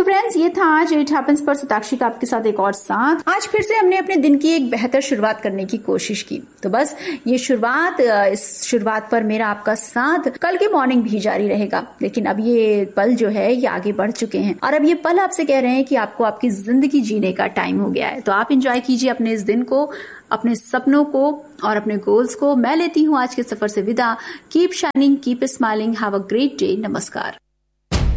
Friends, ये था आज इट हैपेंस पर सताक्षी का आपके साथ एक और साथ। आज फिर से हमने अपने दिन की एक बेहतर शुरुआत करने की कोशिश की। तो बस ये इस शुरुआत पर मेरा आपका साथ कल के मॉर्निंग भी जारी रहेगा। लेकिन अब ये पल जो है ये आगे बढ़ चुके हैं और अब ये पल आपसे कह रहे हैं कि आपको आपकी जिंदगी जीने का टाइम हो गया है। तो आप एंजॉय कीजिए अपने इस दिन को, अपने सपनों को और अपने गोल्स को। मैं लेती हूँ आज के सफर से विदा। Keep shining, keep smiling, have a great day. नमस्कार।